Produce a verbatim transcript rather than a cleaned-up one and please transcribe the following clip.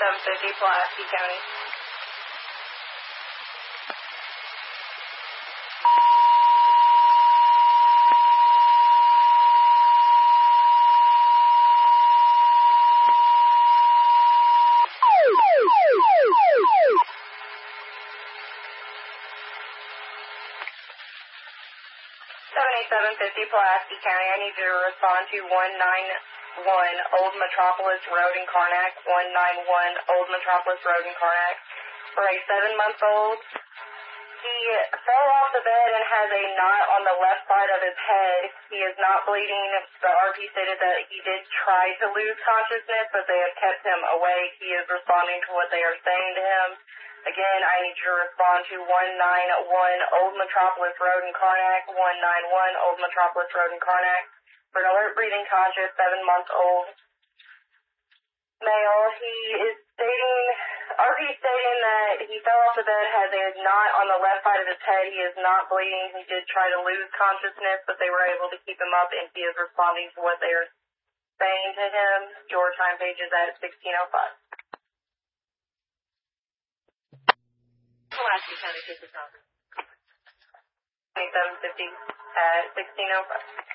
seventy-seven fifty, Pulaski County. seventy-seven fifty, Pulaski County. I need you to respond to one nine one Old Metropolis Road in Karnak. one nine one Old Metropolis Road in Karnak. For a seven-month-old, he fell off the bed and has a knot on the left side of his head. He is not bleeding. The R P stated that he did try to lose consciousness, but they have kept him awake. He is responding to what they are saying to him. Again, I need you to respond to one nine one Old Metropolis Road in Karnak, one nine one Old Metropolis Road in Karnak. For an alert, breathing, conscious, seven-month-old male. He is stating, R P stating that he fell off the bed, has a knot on the left side of his head. He is not bleeding. He did try to lose consciousness, but they were able to keep him up, and he is responding to what they are saying to him. Your time page is at sixteen oh five. Pulaski County, this is number twenty-seven fifty at sixteen oh five.